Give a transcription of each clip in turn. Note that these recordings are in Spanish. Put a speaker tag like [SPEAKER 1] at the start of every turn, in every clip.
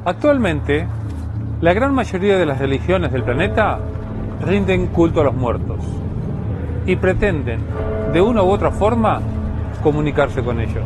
[SPEAKER 1] Actualmente, la gran mayoría de las religiones del planeta rinden culto a los muertos y pretenden, de una u otra forma, comunicarse con ellos.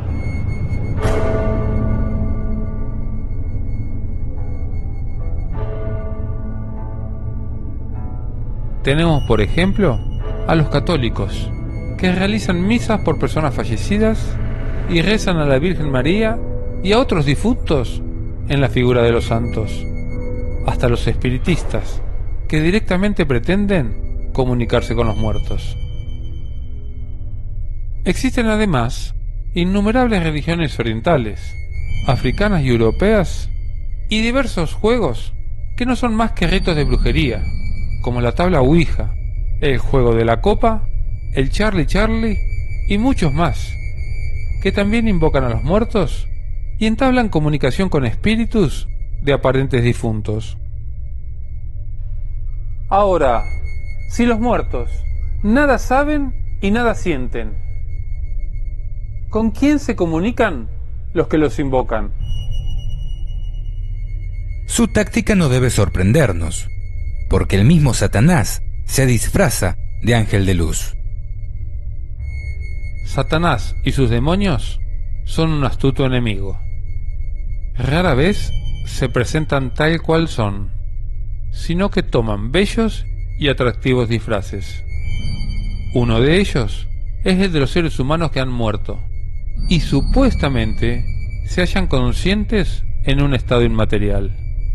[SPEAKER 1] Tenemos, por ejemplo, a los católicos, que realizan misas por personas fallecidas y rezan a la Virgen María y a otros difuntos en la figura de los santos. Hasta los espiritistas, que directamente pretenden comunicarse con los muertos. Existen además innumerables religiones orientales, africanas y europeas, y diversos juegos que no son más que ritos de brujería, como la tabla Ouija, el juego de la copa, el Charlie Charlie y muchos más, que también invocan a los muertos y entablan comunicación con espíritus de aparentes difuntos. Ahora, si los muertos nada saben y nada sienten, ¿con quién se comunican los que los invocan?
[SPEAKER 2] Su táctica no debe sorprendernos, porque el mismo Satanás se disfraza de ángel de luz.
[SPEAKER 1] Satanás y sus demonios son un astuto enemigo. Rara vez se presentan tal cual son, sino que toman bellos y atractivos disfraces. Uno de ellos es el de los seres humanos que han muerto y supuestamente se hallan conscientes en un estado inmaterial.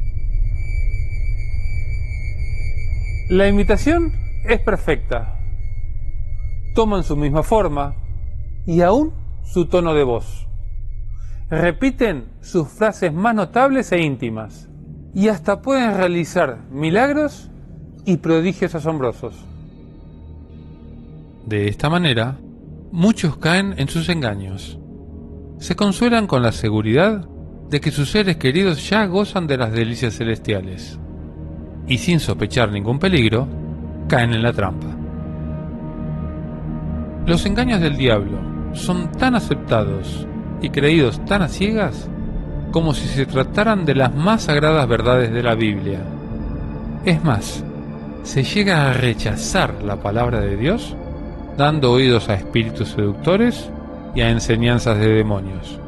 [SPEAKER 1] La imitación es perfecta. Toman su misma forma y aún su tono de voz. Repiten sus frases más notables e íntimas y hasta pueden realizar milagros y prodigios asombrosos. De esta manera, muchos caen en sus engaños. Se consuelan con la seguridad de que sus seres queridos ya gozan de las delicias celestiales, y sin sospechar ningún peligro, caen en la trampa. Los engaños del diablo son tan aceptados y creídos tan a ciegas como si se trataran de las más sagradas verdades de la Biblia. Es más, se llega a rechazar la palabra de Dios, dando oídos a espíritus seductores y a enseñanzas de demonios.